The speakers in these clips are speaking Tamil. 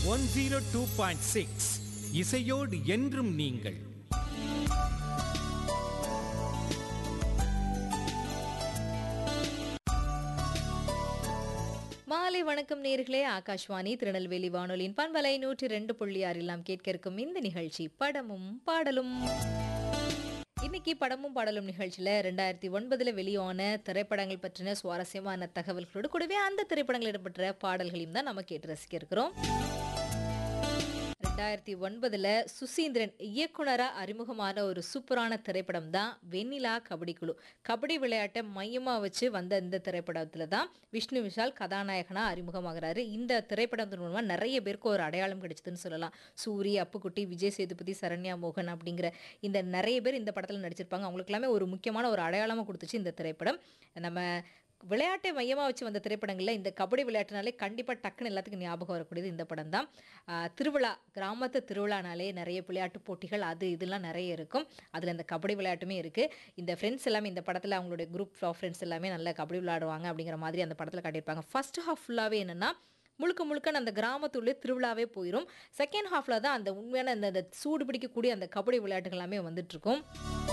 102.6 இசையோடு என்றும் நீங்கள். மாலை வணக்கம் நேர்களே. ஆகாஷ்வாணி திருநெல்வேலி வானொலியின் பண்பலை 102.6 நாம் கேட்க இருக்கும் இந்த நிகழ்ச்சி படமும் பாடலும். இன்னைக்கு படமும் பாடலும் நிகழ்ச்சியில 2009 வெளியான திரைப்படங்கள் பற்றின சுவாரஸ்யமான தகவல்களோடு கூடவே அந்த திரைப்படங்கள் இடம்பெற்ற பாடல்களையும் தான் நம்ம கேட்டு ரசிக்க இருக்கிறோம். 2009 சுசீந்திரன் இயக்குனரா அறிமுகமான ஒரு சூப்பரான திரைப்படம் தான் வெண்ணிலா கபடி குழு. கபடி விளையாட்டை மையமா வச்சு வந்த இந்த திரைப்படத்துல தான் விஷ்ணு விஷால் கதாநாயகனா அறிமுகமாகிறாரு. இந்த திரைப்படத்தின் மூலமா நிறைய பேருக்கு ஒரு அடையாளம் கிடைச்சதுன்னு சொல்லலாம். சூரி, அப்புக்குட்டி, விஜய் சேதுபதி, சரண்யா மோகன் அப்படிங்கிற இந்த நிறைய பேர் இந்த படத்துல நடிச்சிருப்பாங்க. அவங்களுக்கு எல்லாமே ஒரு முக்கியமான ஒரு அடையாளமா கொடுத்துச்சு இந்த திரைப்படம். நம்ம விளையாட்டை மையமாக வச்சு வந்த திரைப்படங்களில் இந்த கபடி விளையாட்டுனாலே கண்டிப்பாக டக்குன்னு எல்லாத்துக்கும் ஞாபகம் வரக்கூடியது இந்த படம் தான். திருவிழா, கிராமத்து திருவிழானாலே நிறைய விளையாட்டு போட்டிகள் அது இதெல்லாம் நிறைய இருக்கும். அதில் இந்த கபடி விளையாட்டுமே இருக்குது. இந்த ஃப்ரெண்ட்ஸ் எல்லாமே இந்த படத்தில் அவங்களுடைய குரூப் ஆஃப் ஃப்ரெண்ட்ஸ் எல்லாமே நல்லா கபடி விளையாடுவாங்க அப்படிங்கிற மாதிரி அந்த படத்தில் காட்டியிருப்பாங்க. ஃபர்ஸ்ட் ஹாஃப் ஃபுல்லாகவே என்னென்னா முழுக்க முழுக்க அந்த கிராமத்துள்ளே திருவிழாவே போயிடும். செகண்ட் ஹாஃபில் தான் அந்த உண்மையான அந்த சூடு பிடிக்கக்கூடிய அந்த கபடி விளையாட்டுகள் எல்லாமே வந்துட்டுருக்கும்.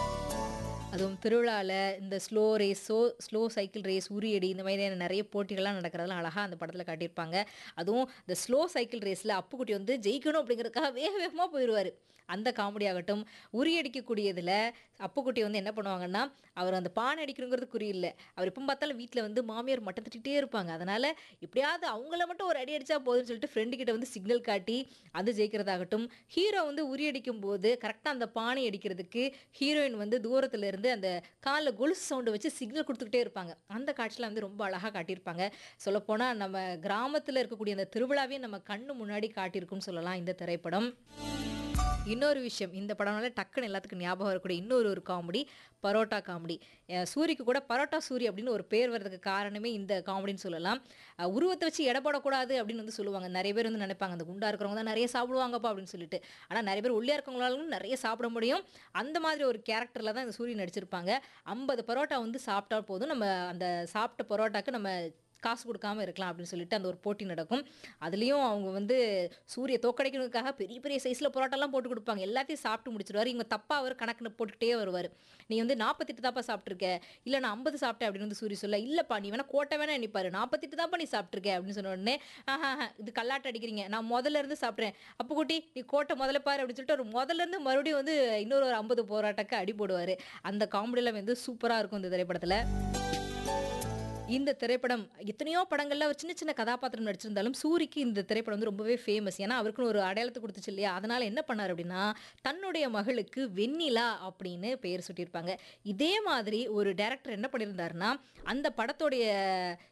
அதுவும் திருவிழாவில் இந்த ஸ்லோ சைக்கிள் ரேஸ், உரியடி, இந்த மாதிரியான நிறைய போட்டிகள்லாம் நடக்கிறதெல்லாம் அழகாக அந்த படத்தில் காட்டியிருப்பாங்க. அதுவும் இந்த ஸ்லோ சைக்கிள் ரேஸில் அப்புக்குட்டி வந்து ஜெயிக்கணும் அப்படிங்கிறதுக்காக வேக வேகமாக போயிடுவார். அந்த காமெடி ஆகட்டும், உரியடிக்கக்கூடியதில் அப்புக்குட்டி வந்து என்ன பண்ணுவாங்கன்னா, அவர் அந்த பானை அடிக்கணுங்கிறது குறியில்லை, அவர் எப்போ பார்த்தாலும் வீட்டில் வந்து மாமியார் மட்டம் தட்டிகிட்டே இருப்பாங்க. அதனால் எப்படியாவது அவங்கள மட்டும் ஒரு அடி அடித்தா போதுன்னு சொல்லிட்டு ஃப்ரெண்டுக்கிட்ட வந்து சிக்னல் காட்டி அது ஜெயிக்கிறதாகட்டும். ஹீரோ வந்து உரியடிக்கும் போது கரெக்டாக அந்த பானை அடிக்கிறதுக்கு ஹீரோயின் வந்து தூரத்தில் இருந்து அந்த காலில் கொலுசு சவுண்டு வச்சு சிக்னல் கொடுத்துக்கிட்டே இருப்பாங்க. அந்த காட்சியில் வந்து ரொம்ப அழகாக காட்டியிருப்பாங்க. சொல்லப்போனால் நம்ம கிராமத்தில் இருக்கக்கூடிய அந்த திருவிழாவே நம்ம கண்ணு முன்னாடி காட்டியிருக்குன்னு சொல்லலாம் இந்த திரைப்படம். இன்னொரு விஷயம், இந்த படம்னால டக்குன்னு எல்லாத்துக்கும் ஞாபகம் வரக்கூடிய இன்னொரு காமெடி, பரோட்டா காமெடி. சூரிக்கு கூட பரோட்டா சூரி அப்படின்னு ஒரு பேர் வர்றதுக்கு காரணமே இந்த காமெடின்னு சொல்லலாம். உருவத்தை வச்சு எடை போடக்கூடாது அப்படின்னு வந்து சொல்லுவாங்க. நிறைய பேர் வந்து நினைப்பாங்க அந்த குண்டா இருக்கிறவங்க தான் நிறைய சாப்பிடுவாங்கப்பா அப்படின்னு சொல்லிட்டு. ஆனால் நிறைய பேர் ஒல்லியாக இருக்கவங்களாலும் நிறைய சாப்பிட முடியும். அந்த மாதிரி ஒரு கேரக்டரில் தான் இந்த சூரி நடிச்சிருப்பாங்க. 50 பரோட்டா வந்து சாப்பிட்டா போதும், நம்ம அந்த சாப்பிட்ட பரோட்டாக்கு நம்ம காசு கொடுக்காம இருக்கலாம் அப்படின்னு சொல்லிட்டு அந்த ஒரு போட்டி நடக்கும். அதுலேயும் அவங்க வந்து சூரிய தோக்கடைக்கிறதுக்காக பெரிய பெரிய சைஸில் பரோட்டாலாம் போட்டு கொடுப்பாங்க. எல்லாத்தையும் சாப்பிட்டு முடிச்சிடுவார். இவங்க தப்பாக அவர் கணக்கு போட்டுக்கிட்டே வருவார். நீ வந்து 48 தாப்பா சாப்பிட்ருக்க, இல்லை நான் 50 சாப்பிட்டேன் அப்படின்னு வந்து சூரிய சொல்ல, இல்லைப்பா நீ வேணா கோட்டை வேணா எண்ணிப்பாரு, 48 தாப்பா நீ சாப்பிட்ருக்க அப்படின்னு சொன்ன உடனே, இது கல்லாட்ட அடிக்கிறீங்க, நான் முதல்ல இருந்து சாப்பிட்றேன், அப்போ குட்டி நீ கோட்டை முதல்ல பாரு அப்படின்னு சொல்லிட்டு ஒரு முதல்ல இருந்து மறுபடியும் வந்து இன்னொரு 50 போராட்டக்கு அடி போடுவார். அந்த காமெடியெல்லாம் வந்து சூப்பராக இருக்கும் இந்த திரைப்படத்தில். இந்த திரைப்படம் எத்தனையோ படங்கள்ல ஒரு சின்ன சின்ன கதாபாத்திரம் நடிச்சிருந்தாலும் சூரிக்கு இந்த திரைப்படம் வந்து ரொம்பவே ஃபேமஸ். ஏன்னா அவருக்குன்னு ஒரு அடையாளத்தை கொடுத்துச்சு இல்லையா. அதனால என்ன பண்ணார் அப்படின்னா, தன்னுடைய மகளுக்கு வெண்ணிலா அப்படின்னு பெயர் சூட்டியிருப்பாங்க. இதே மாதிரி ஒரு டைரக்டர் என்ன பண்ணியிருந்தாருன்னா, அந்த படத்தோடைய